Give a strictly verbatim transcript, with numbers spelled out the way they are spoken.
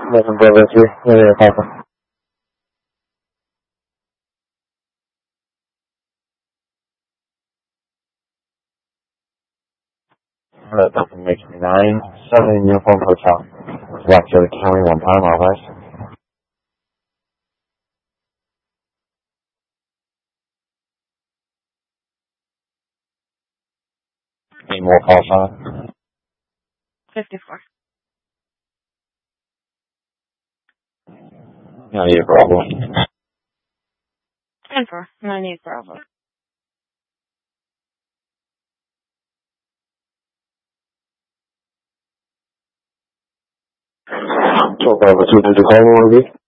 eleven Bravo three, where Papa. That doesn't make me nine. Seven Uniform Hotel. Black Jerry County, one time, all right. Any more calls on? fifty-four. ninety-eight Bravo. ten four. ninety-eight Bravo. twelve Bravo two, did you call me, one of you?